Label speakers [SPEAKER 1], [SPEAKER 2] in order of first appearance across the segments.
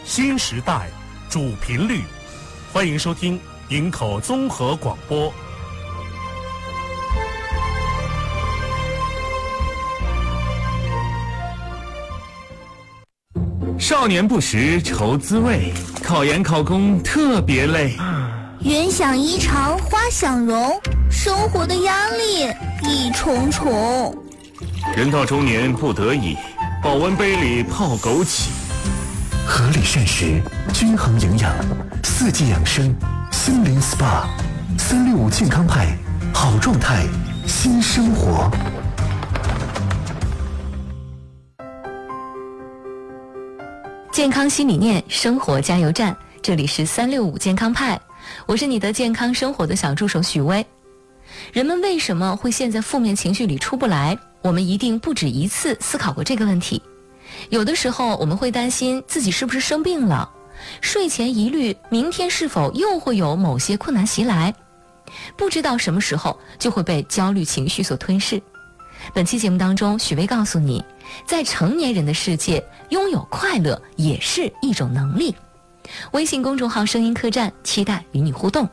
[SPEAKER 1] 新时代主频率，欢迎收听营口综合广播。
[SPEAKER 2] 少年不识愁滋味，考研考公特别累。
[SPEAKER 3] 云想衣裳花想容，生活的压力一重重。
[SPEAKER 2] 人到中年不得已，保温杯里泡枸杞。
[SPEAKER 4] 合理膳食，均衡营养，四季养生，心灵 SPA，365健康派，好状态，新生活。
[SPEAKER 5] 健康新理念，生活加油站，这里是365健康派，我是你的健康生活的小助手许薇。人们为什么会陷在负面情绪里出不来？我们一定不止一次思考过这个问题。有的时候我们会担心自己是不是生病了，睡前疑虑明天是否又会有某些困难袭来，不知道什么时候就会被焦虑情绪所吞噬。本期节目当中，许薇告诉你，在成年人的世界，拥有快乐也是一种能力。微信公众号声音客栈，期待与你互动。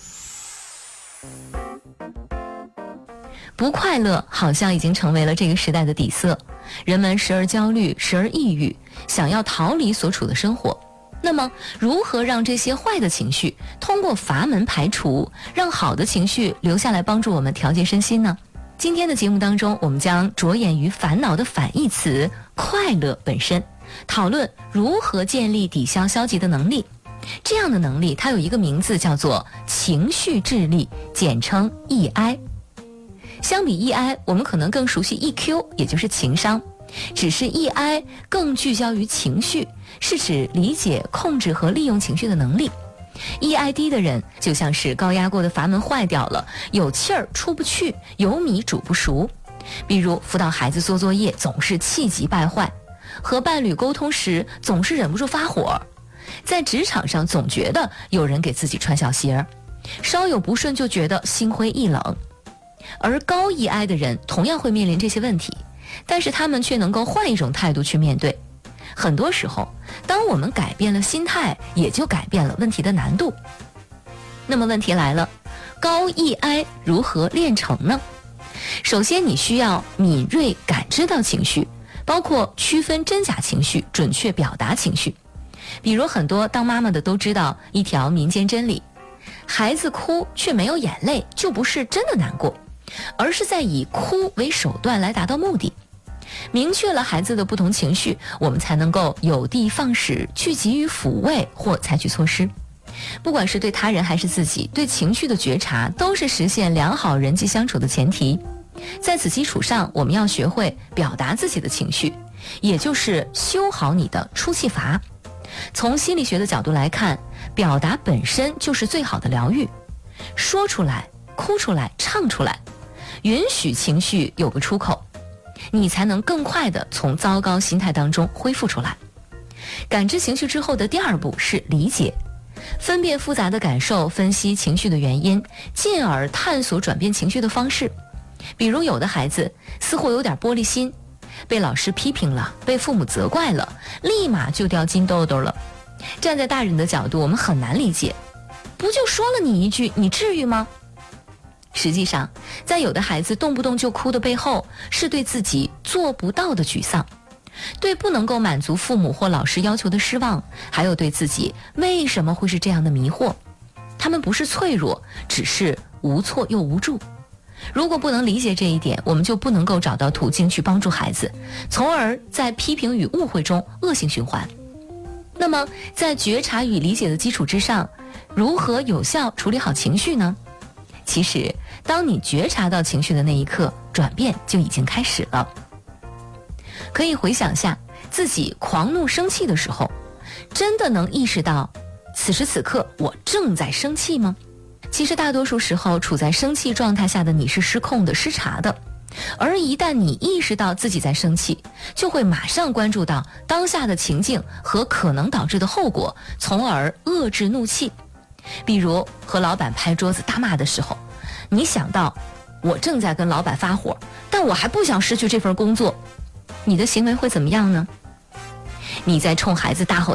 [SPEAKER 5] 不快乐好像已经成为了这个时代的底色，人们时而焦虑，时而抑郁，想要逃离所处的生活。那么如何让这些坏的情绪通过阀门排除，让好的情绪留下来帮助我们调节身心呢？今天的节目当中，我们将着眼于烦恼的反义词快乐本身，讨论如何建立抵消消极的能力。这样的能力它有一个名字，叫做情绪智力，简称 EI。 相比 EI， 我们可能更熟悉 EQ， 也就是情商，只是 EI 更聚焦于情绪，是指理解、控制和利用情绪的能力。EI 低的人就像是高压锅的阀门坏掉了，有气儿出不去，有米煮不熟。比如辅导孩子做作业总是气急败坏，和伴侣沟通时总是忍不住发火，在职场上总觉得有人给自己穿小鞋，稍有不顺就觉得心灰意冷。而高 EI 的人同样会面临这些问题，但是他们却能够换一种态度去面对。很多时候，当我们改变了心态，也就改变了问题的难度。那么问题来了，高 EI 如何练成呢？首先，你需要敏锐感知到情绪，包括区分真假情绪，准确表达情绪。比如很多当妈妈的都知道一条民间真理，孩子哭却没有眼泪，就不是真的难过，而是在以哭为手段来达到目的。明确了孩子的不同情绪，我们才能够有的放矢，去给予抚慰或采取措施。不管是对他人还是自己，对情绪的觉察都是实现良好人际相处的前提。在此基础上，我们要学会表达自己的情绪，也就是修好你的出气阀。从心理学的角度来看，表达本身就是最好的疗愈。说出来，哭出来，唱出来，允许情绪有个出口，你才能更快地从糟糕心态当中恢复出来。感知情绪之后的第二步是理解，分辨复杂的感受，分析情绪的原因，进而探索转变情绪的方式。比如有的孩子似乎有点玻璃心，被老师批评了，被父母责怪了，立马就掉金豆豆了。站在大人的角度，我们很难理解，不就说了你一句，你至于吗？实际上，在有的孩子动不动就哭的背后，是对自己做不到的沮丧，对不能够满足父母或老师要求的失望，还有对自己为什么会是这样的迷惑。他们不是脆弱，只是无措又无助。如果不能理解这一点，我们就不能够找到途径去帮助孩子，从而在批评与误会中恶性循环。那么在觉察与理解的基础之上，如何有效处理好情绪呢？其实当你觉察到情绪的那一刻，转变就已经开始了。可以回想下自己狂怒生气的时候，真的能意识到此时此刻我正在生气吗？其实大多数时候处在生气状态下的你是失控的、失察的，而一旦你意识到自己在生气，就会马上关注到当下的情境和可能导致的后果，从而遏制怒气。比如和老板拍桌子大骂的时候，你想到我正在跟老板发火，但我还不想失去这份工作，你的行为会怎么样呢？你在冲孩子大吼